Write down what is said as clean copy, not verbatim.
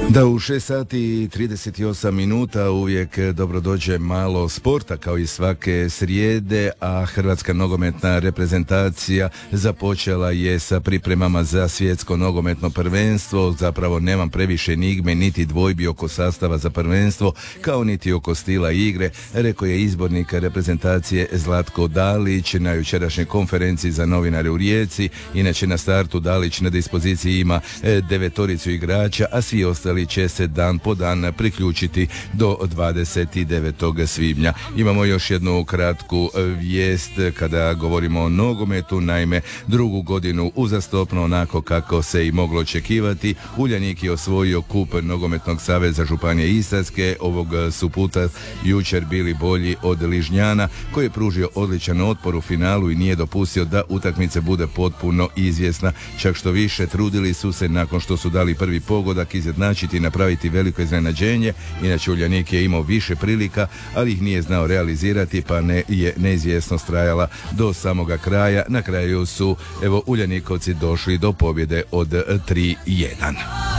Da, u 6 sati i 38 minuta uvijek dobro dođe malo sporta kao i svake srijede, a Hrvatska nogometna reprezentacija započela je sa pripremama za svjetsko nogometno prvenstvo. Zapravo nemam previše enigme niti dvojbi oko sastava za prvenstvo, kao niti oko stila igre, rekao je izbornik reprezentacije Zlatko Dalić na jučerašnjoj konferenciji za novinare u Rijeci. Inače na startu Dalić na dispoziciji ima 9 igrača, a svi ostali će se dan po dan priključiti do 29. svibnja. Imamo još jednu kratku vijest kada govorimo o nogometu. Naime, drugu godinu uzastopno, onako kako se i moglo očekivati, Uljanik je osvojio kup Nogometnog saveza Županije Istarske. Ovog su puta jučer bili bolji od Ližnjana, koji je pružio odličan otpor u finalu i nije dopustio da utakmice bude potpuno izvjesna. Čak što više, trudili su se nakon što su dali prvi pogodak izjednačiti i napraviti veliko iznenađenje. Inače Uljanik je imao više prilika, ali ih nije znao realizirati, pa je neizvjesnost trajala do samoga kraja. Na kraju su Uljanikovci došli do pobjede od 3-1.